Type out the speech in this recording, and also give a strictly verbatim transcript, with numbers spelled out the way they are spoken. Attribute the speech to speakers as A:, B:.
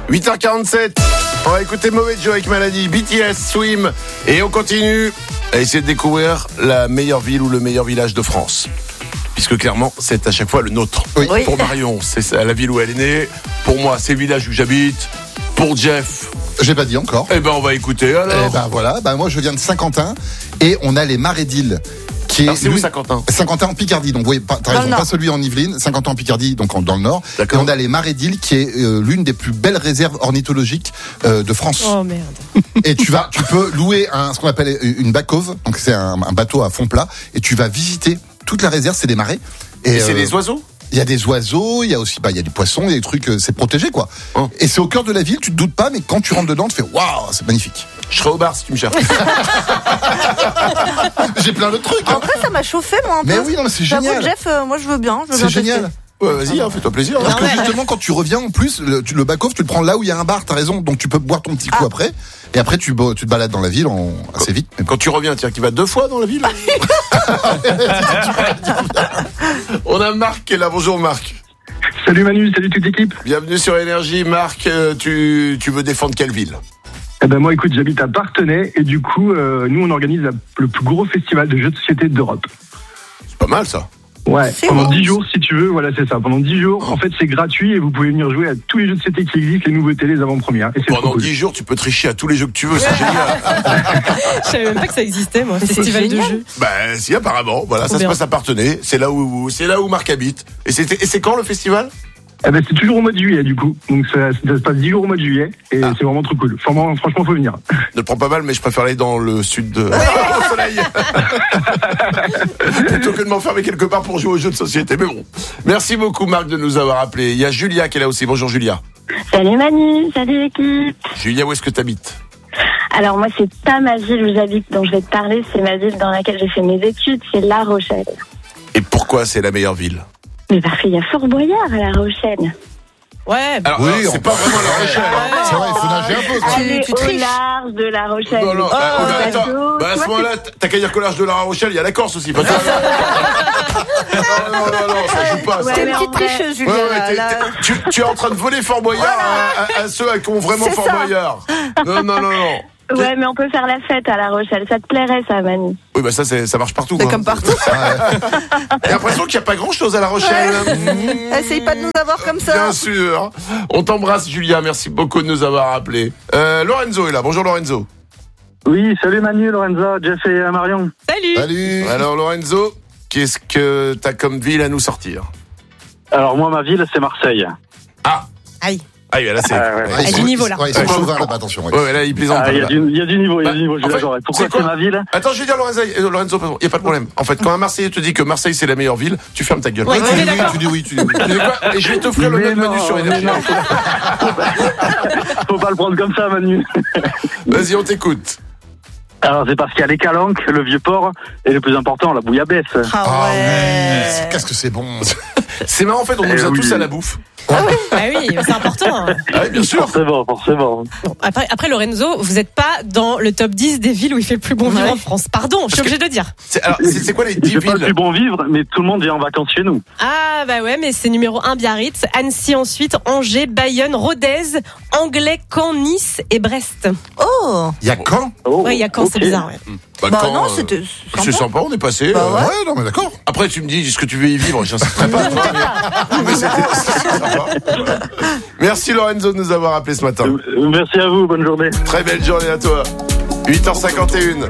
A: huit heures quarante-sept. On va écouter Mauvais Joe avec Maladie, B T S, Swim. Et on continue à essayer de découvrir la meilleure ville ou le meilleur village de France. Puisque clairement, c'est à chaque fois le nôtre.
B: Oui.
A: Oui. Pour Marion, c'est la ville où elle est née. Pour moi, c'est le village où j'habite. Pour Jeff,
B: J'ai pas dit encore.
A: eh ben on va écouter alors.
B: Eh ben voilà, ben moi je viens de Saint-Quentin et on a les Marais d'Île. Qui
A: Alors,
B: est
A: c'est où
B: l'une-
A: Saint-Quentin?
B: Saint-Quentin en Picardie, donc vous voyez, pas, t'as
C: Dans
B: raison,
C: le
B: pas
C: Nord.
B: celui en Yvelines, Saint-Quentin en Picardie, donc en- dans le Nord.
A: D'accord.
B: Et on a les Marais d'Île, qui est euh, l'une des plus belles réserves ornithologiques euh, de France.
D: Oh merde.
B: Et tu vas, tu peux louer un, ce qu'on appelle une bacove, donc c'est un, un bateau à fond plat, et tu vas visiter toute la réserve, c'est des marais.
A: Et c'est
B: euh,
A: des oiseaux?
B: Il y a des oiseaux, il y a aussi, bah, il y a des poissons, il y a des trucs, euh, c'est protégé, quoi.
A: Oh.
B: Et c'est au cœur de la ville, tu te doutes pas, mais quand tu rentres dedans, tu fais waouh, c'est magnifique.
A: Je serai au bar si tu me cherches.
B: J'ai plein de trucs, hein.
C: En vrai, ça m'a chauffé, moi, un peu.
B: Mais oui, non, mais c'est
C: J'avoue,
B: génial.
C: Jeff, euh, moi, je veux bien. Je veux
B: C'est
C: bien
B: génial.
C: tester.
A: Ouais, vas-y, hein, fais-toi plaisir.
B: Parce
A: hein.
B: que justement, quand tu reviens, en plus, le, tu- le back-off, tu le prends là où il y a un bar, t'as raison. Donc tu peux boire ton petit coup
C: Ah.
B: après. Et après, tu, bo- tu te balades dans la ville en, assez vite. Mais
A: Quand tu reviens, tiens, qui va deux fois dans la ville. On a Marc qui est là. Bonjour Marc.
E: Salut Manu, salut toute l'équipe.
A: Bienvenue sur Énergie. Marc, euh, tu, tu veux défendre quelle ville?
E: Eh ben moi écoute, j'habite à Parthenay et du coup, euh, nous on organise la- le plus gros festival de jeux de société d'Europe.
A: C'est pas mal ça.
E: Ouais,
C: C'est
E: pendant
C: bon.
E: dix jours si tu veux, voilà c'est ça. Pendant dix jours, en fait c'est gratuit et vous pouvez venir jouer à tous les jeux de société qui existent, les nouveautés, les avant-premières. Et c'est trop
A: Pendant
E: cool.
A: dix jours, tu peux tricher à tous les jeux que tu veux. C'est génial.
D: Je savais même pas que ça existait, moi.
C: Mais c'est
D: Festival de
C: génial.
D: jeux.
A: Bah si, apparemment. Voilà,
D: Trop
A: ça
D: bien.
A: se passe à Parthenay. C'est là où, c'est là où Marc habite. Et c'est, et c'est quand le festival?
E: Eh ben c'est toujours au mois de juillet du coup. Donc ça, ça se passe dix jours au mois de juillet et
A: Ah.
E: c'est vraiment trop cool. Franchement, franchement faut venir.
A: Ne le prends pas mal, mais je préfère aller dans le sud de... au soleil. Plutôt que de m'enfermer quelque part pour jouer aux jeux de société. Mais bon. Merci beaucoup Marc de nous avoir appelés. Il y a Julia qui est là aussi. Bonjour Julia.
F: Salut Manu, salut l'équipe.
A: Julia, où est-ce que tu habites?
F: Alors moi c'est pas ma ville où j'habite dont je vais te parler, c'est ma ville dans laquelle j'ai fait mes études, c'est La Rochelle.
A: Et pourquoi c'est la meilleure ville?
F: Mais parce qu'il y a Fort Boyard à La Rochelle.
D: Ouais.
A: Alors,
B: Oui,
A: alors,
B: on
A: c'est
B: peut-
A: pas vraiment la Rochelle. hein.
B: c'est vrai, il faut nager un peu, quoi.
C: Tu-
F: Elle est
C: tu
F: au
C: triches.
F: large de La Rochelle.
A: Non, non,
F: Oh,
A: bah, bah,
F: bateau.
A: attends, bah, à
F: Tu
A: ce
F: vois,
A: moment-là, t'as qu'à dire qu'au large de la Rochelle, il y a la Corse aussi. Parce que- non, non, non, non, ça joue pas.
F: Ouais,
A: Ça.
C: T'es
F: mais
C: une
F: en
C: petite
F: vrai-
C: tricheuse,
A: Ouais,
C: Julia.
A: ouais,
C: là,
A: t'es-
C: là.
A: t'es- tu, tu es en train de voler Fort Boyard à, à- à ceux qui ont vraiment
C: C'est
A: Fort
C: ça.
A: Boyard. Non, non, non, non.
F: Ouais, mais on peut faire la fête à La Rochelle. Ça te plairait ça, Manu?
A: Oui, bah ça, c'est, ça marche partout.
C: C'est
A: quoi.
C: comme partout.
A: J'ai l'impression qu'il n'y a pas grand-chose à La Rochelle. Mmh,
C: Essaye pas de nous avoir comme ça.
A: Bien sûr. On t'embrasse, Julia. Merci beaucoup de nous avoir appelés. Euh, Lorenzo est là. Bonjour, Lorenzo.
E: Oui, salut Manu, Lorenza, Jeff et euh, Marion.
D: Salut.
B: Salut.
A: Alors, Lorenzo, qu'est-ce que t'as comme ville à nous sortir?
E: Alors moi ma ville c'est Marseille.
A: Ah,
D: Aïe.
A: ah, là, c'est.
E: Ah, ouais.
B: Ouais,
D: Elle
B: ils
D: est
B: sont-
D: niveau, là.
B: ouais, ils sont
A: Ouais.
B: chauvins là-bas, attention. ouais.
A: Ouais, ouais, là, il plaisante.
E: Ah, il y, a
A: là.
E: du- il y a du niveau, il y a
A: Bah,
E: du niveau, je
A: en
E: suis
A: fait,
E: d'accord. Pourquoi
A: c'est quoi
E: c'est ma ville?
A: Attends, je vais dire Lorenzo, euh, Lorenzo, pardon, il n'y a pas de problème. En fait, quand un Marseillais te dit que Marseille c'est la meilleure ville, tu fermes ta gueule.
D: Ouais,
B: Tu
D: on est
B: dis oui,
D: d'accord.
B: tu dis oui, tu dis oui.
A: Tu sais quoi? Et je vais t'offrir le
E: Mais
A: même menu
E: non,
A: sur
E: mais
A: Énergie.
E: non. Faut pas le prendre comme ça Manu.
A: Vas-y, on t'écoute.
E: Alors c'est parce qu'il y a les calanques, le vieux port et le plus important la bouillabaisse.
C: Ah
B: Ah
C: ouais.
B: ouais. Qu'est-ce que c'est bon.
A: C'est marrant, en fait, on nous
E: Eh
A: a
E: oui.
A: tous à la bouffe.
D: Bah oui, c'est important.
A: Ah oui, bien sûr.
E: Forcément, forcément.
D: Bon, après, après, Lorenzo, vous n'êtes pas dans le top dix des villes où il fait le plus bon vivre
C: Ouais.
D: en France. Pardon, je suis obligée de le dire.
A: C'est, alors, c'est, c'est quoi les dix
E: C'est pas le plus
A: villes?
E: bon vivre, mais tout le monde vient en vacances chez nous.
D: Ah bah ouais, mais c'est numéro un Biarritz, Annecy ensuite, Angers, Bayonne, Rodez, Anglais, Caen, Nice et Brest.
C: Oh.
B: Il y a quand?
E: Oh,
D: Ouais, il y a Caen, c'est
E: ok.
D: bizarre. Ouais.
A: Bah,
C: Bah
A: quand,
C: non,
A: euh,
C: c'était
A: C'est
C: sympa.
A: sympa, on est passé.
C: Bah
A: euh,
C: ouais.
B: Ouais, non, mais d'accord.
A: Après, tu me dis ce que tu veux y vivre, j'insisterai pas. toi, mais, mais c'était, c'était sympa. Merci Lorenzo de nous avoir appelé ce matin.
E: Euh, Merci à vous, bonne journée.
A: Très belle journée à toi. huit heures cinquante et une.